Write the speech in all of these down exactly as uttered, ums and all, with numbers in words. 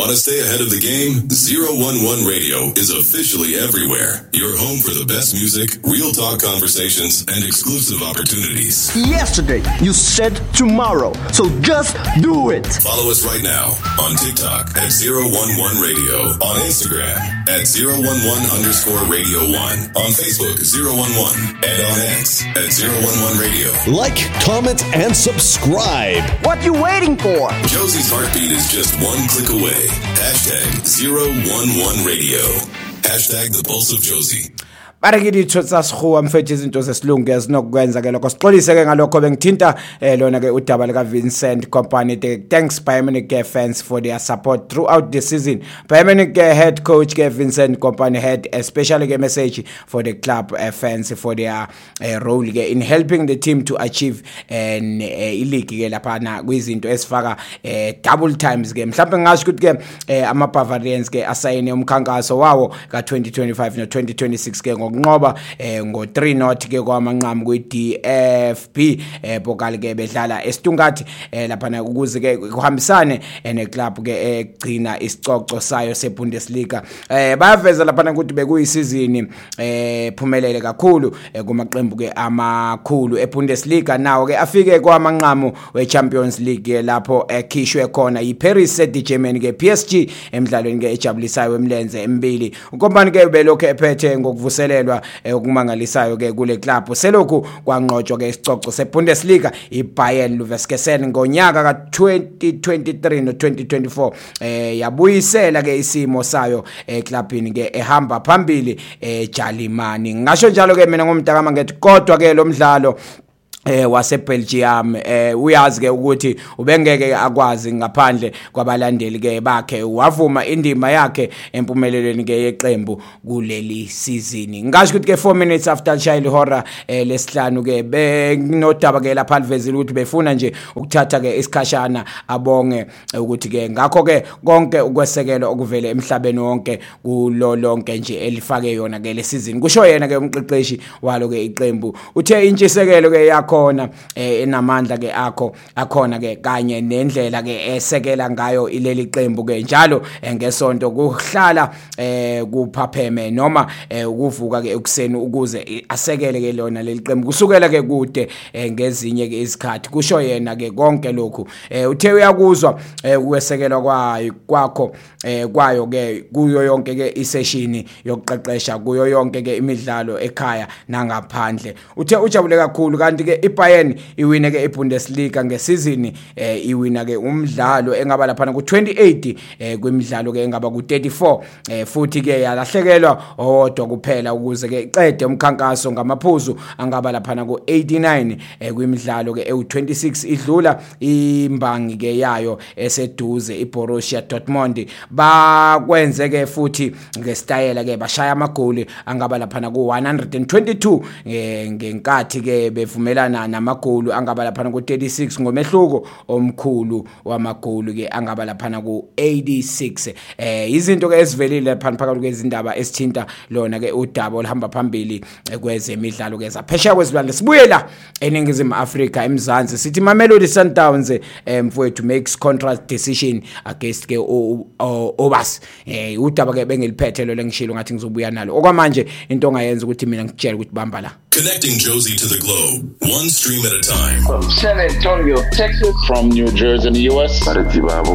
Want to stay ahead of the game? zero one one Radio is officially everywhere. Your home for the best music, real talk conversations, and exclusive opportunities. Yesterday, you said tomorrow, so just do it. Follow us right now on TikTok at zero one one Radio, on Instagram at zero one one underscore radio one, on Facebook zero one one, and on X at zero one one Radio. Like, comment, and subscribe. What you waiting for? Josie's heartbeat is just one click away. Hashtag zero one one Radio. Hashtag the pulse of Josie. Barakidi thotsa sihuwa mfethu izinto zesilungu ezinokwenza ke lokho sixolise ke ngalokho bengithinta eh lona ke udaba lika Vincent Kompany. Thanks Bayern Munich fans for their support throughout the season. Bayern Munich head coach ke Vincent Kompany had especially a message for the club uh, fans for their uh, role ke in helping the team to achieve an uh, league ke lapha na kwizinto esifaka uh, double times ke mhlawumbe ngasho ukuthi ke uh, ama Bavarians ke asayine umkhankaso wawo ka twenty twenty-five no twenty twenty-six ke ngoba eh ngo three not ke kwamanqamu kwi D F B eh pokal ke bedlala eStungati eh lapha na ukuze ke kuhambisane ne club ke egcina isicoco sayo seBundesliga. Eh bayaveza lapha ukuthi bekuyisizini eh phumelele kakhulu kumaqembu ke amakhulu eBundesliga nawo ke afike kwamanqamu weChampions League lapho ekhishwe khona iParis Saint-Germain ke P S G emidlalweni ke ejabulisayo emlenze embili. uKompany ke belokho ephethe ngokuvuselela okumangalisayo ke kule club selokhu kwanqotshwa ke isicoco seBundesliga iBayern Leverkusen ngonyaka ka twenty twenty-three no twenty twenty-four eh yabuyisela ke isimo sayo eclubini ke ehamba phambili eJalimani. Ngasho njalo ke mina ngomntaka ngethi kodwa ke lo mdlalo eh wase Belgium eh uyazi ke ukuthi ubengeke akwazi ngaphandle kwabalandeli ke bakhe wavuma indima yakhe empumelelweni ke yeqembu kuleli season. Ngasho ukuthi ke four minutes after Child Horror eh lesihlanu ke benodaba ke lapha livezile ukuthi befuna nje ukuthatha ke isikhashana abonge ukuthi ke ngakho ke konke ukwesekelo okuvele emhlabeni wonke kulo lonke nje elifake yona ke le season. Kusho yena ke umqeqeshi walo ke iqembu uthe intshisekelo ke yakho khona eh enamandla ke akho akhona ke kanye nendlela ke esekela ngayo ileli qembu ke njalo ngesonto kuhlala eh kuphapheme noma ukuvuka ke ekuseni ukuze asekele ke lona leli qembu kusukela ke kude ngezinye ke izikhathi. Kusho yena ke konke lokhu eh uthe uyakuzwa ukwesekelwa kwayo kwakho eh kwayo ke kuyo yonke ke iseshini yokuqeqesha kuyo yonke ke imidlalo ekhaya nangaphandle. Uthe ujabule kakhulu kanti ke iBayern iwine ke eBundesliga ngesizini eh iwina ke umdlalo engaba lapha ku twenty-eight eh kwimidlalo ke engaba ku thirty-four eh futhi ke yalahlekelwa owodwa kuphela ukuze ke iqede umkhankaso ngamaphuzu angaba lapha ku eighty-nine eh kwimidlalo ke e twenty-six idlula imbangi ke yayo eseduze iBorussia Dortmund. Bakwenze ke futhi ngestyle ke bashaya amagoli angaba lapha ku one hundred twenty-two ngenkathi ke bevumelana namagoli angaba lapha ku thirty-six ngomehluko omkhulu wamagoli ke angaba lapha ku eighty-six. eh izinto ke ezivelile lapha phakathi kwezindaba esithinta lona ke udaba olihamba phambili kwezemidlalo ke zaphesheya kwezilwandle. Sibuyela eningizimu Afrika eMzansi sithi Mamelodi Sundowns mfowethu makes contract decision against ke Obas. eh udaba ke bengiliphethe lo lengishilo ngathi ngizobuya nalo okwamanje into ongayenza ukuthi mina ngitshela ukuthi bamba la. Connecting Josie to the globe, one stream at a time. From San Antonio, Texas. From New Jersey in the U S. More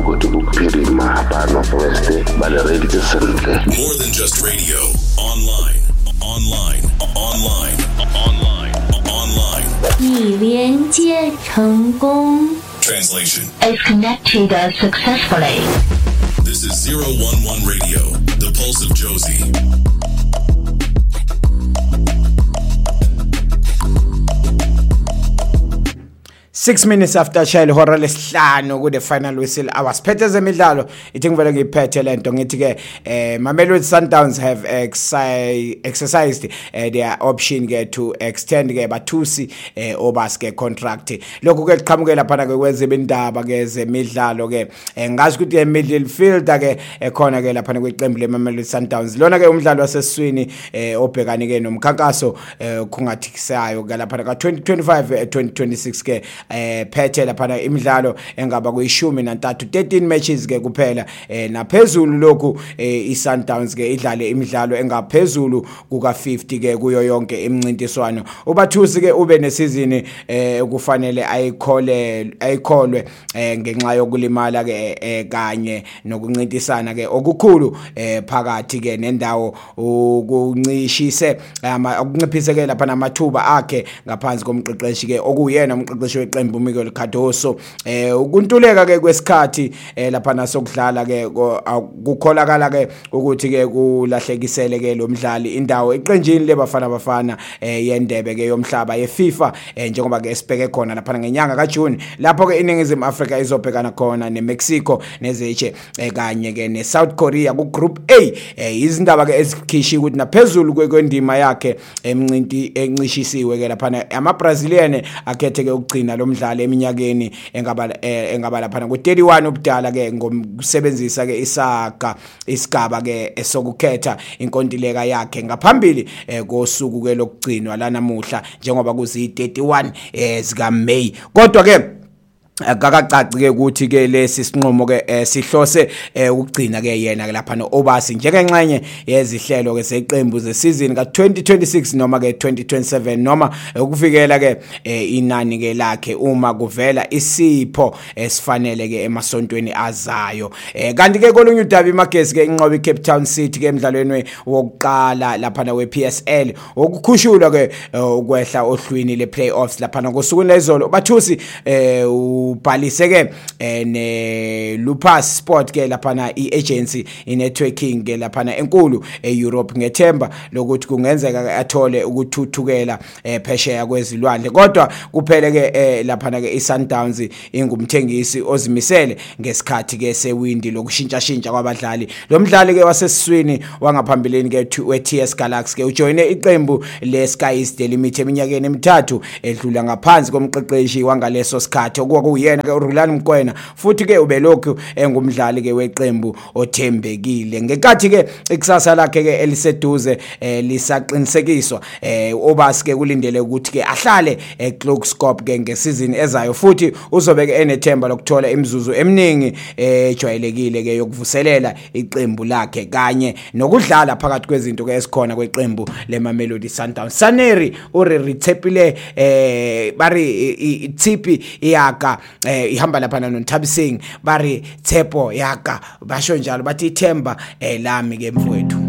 than just radio. Online, online, online, online, online. 已连接成功. Translation. Is connected successfully. This is zero one one Radio, the pulse of Josie. Six minutes after Child Horror lesihlanu ku the final whistle hours phethe zemidlalo ithi ngivele ngiphethe lento ngithi ke eh Mamelodi Sundowns have exercised uh, their option ke to extend ke bathusi eh, Obas ke contract. Lokhu ke liqhamukela phana ke kwenze bendaba ke zemidlalo ke ngazi ukuthi midfielder ke ekhona ke lapha kweqembu leMamelodi Sundowns lona ke umdlalo waseswini eh, obhekani ke nomkhankaso eh, khungathikisayo ke lapha ka twenty twenty-five twenty twenty-six ke eh phethe lapha imidlalo engaba kuyishumi nantathu thirteen matches ke kuphela eh naphezulu lokhu eh iSundowns ke idlale imidlalo engaphezulu kuka fifty ke kuyo yonke imncintiswano. uBathusi ke ube nesizini eh kufanele ayikhole ayikholwe eh ngenxa yokulimala ke kanye nokuncintisana ke okukhulu eh phakathi ke nendawo ukuncishise ukunciphise lapha namathuba akhe ngaphansi komqeqeshi ke okuyena umqeqeshi weqembu Mikel Cardoso. eh ukuntuleka ke kwesikhathi eh lapha nasokudlala ke kukholakala ke ukuthi ke kulahlekisele ke lo mdlali indawo eqenjini lebafana bafana eh yendebe ke yomhlaba yeFIFA eh njengoba ke sibheke khona lapha ngenyanga kaJune lapho ke iningizimu Africa izobhekana khona neMexico nezeche eh, kanye ke neSouth Korea ku group A. eh izindaba ke ezikhishi ukuthi naphezulu kwendima yakhe emncinti encishisiwe ke lapha ama Brazilian akhethe ke ukugcina lo mdlalo eminyakeni engaba eh, engaba lapha ku thirty-one ubudala ke ngokusebenzisa ke isaga isigaba ke esokukhetha inkontileka yakhe ngaphambili eh, kosuku ke lokugcinwa la namuhla njengoba kuzi thirty-one eh, zika May. Kodwa ke akakacaci ke ukuthi ke lesi sinqumo ke sihlose ukugcina ke yena ke lapha noObasi njengengxenye yezihlelo ke zeqembu zesizini ka twenty twenty-six noma ke twenty twenty-seven noma ukuvikela ke inani ke lakhe uma kuvela isipho esifanele ke emasontweni azayo. Kanti ke kolunye udaba iMagesi ke inqoba iCape Town City ke emidlalweni wokuqala lapha na weP S L ukukhushulwa ke ukwehla ohlwini leplayoffs lapha ngosuku lezolo. Bathusi ubhalise ke ne Lupus Sport ke lapha na iagency inetworking ke lapha na enkulu eEurope ngethemba lokuthi kungenzeka athole ukuthuthukela phesheya kwezilwandle. Kodwa kuphele ke lapha na ke iSundowns ingumthengisi ozimisele ngesikhathi ke sewindi lokushintsha shintsha kwabadlali. Lo mdlali ke wasesiswini wangaphambilini ke weT S Galaxy ke ujoine iqembu leSky is the Limit eminyakeni emithathu edlula ngaphansi komqeqeshi wangaleso sikhathi okwakuyena ke uRulani Mkwena futhi ke ubelokhu engumdlali ke weqembu othembekile. Ngekathi ke ikusasa lakhe ke eliseduze lisaqinisekiswa uObasi ke kulindele ukuthi ke ahlale eCloakskop ke ngesizini ezayo futhi uzobe ke enethemba lokuthola imizuzu eminingi ejwayelekile ke yokuvuselela iqembu lakhe kanye nokudlala phakathi kwezinto ke esikhona kweqembu leMamelodi Sundowns. Saneri uri ritsepile eh bari iTsipi yaka eh ihamba lapha noNthabiseng bari Tshepo yaka basho njalo bathi ithemba eh lami ke mfowethu.